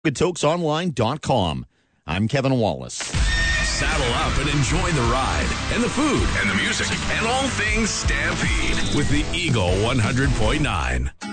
Okotoksonline.com. I'm Kevin Wallace. Saddle up and enjoy the ride and the food and the music and all things Stampede with the Eagle 100.9.